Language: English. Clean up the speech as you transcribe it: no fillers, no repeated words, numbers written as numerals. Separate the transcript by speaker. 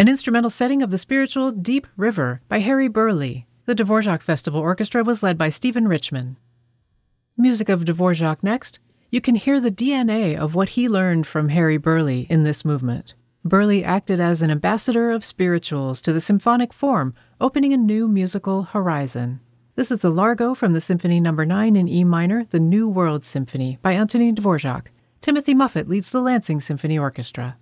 Speaker 1: an instrumental setting of the spiritual Deep River by Harry Burleigh. The Dvorak Festival Orchestra was led by Stephen Richman. Music of Dvorak next. You can hear the DNA of what he learned from Harry Burleigh in this movement. Burleigh acted as an ambassador of spirituals to the symphonic form, opening a new musical horizon. This is the Largo from the Symphony No. 9 in E minor, the New World Symphony by Antonin Dvorak. Timothy Muffet leads the Lansing Symphony Orchestra.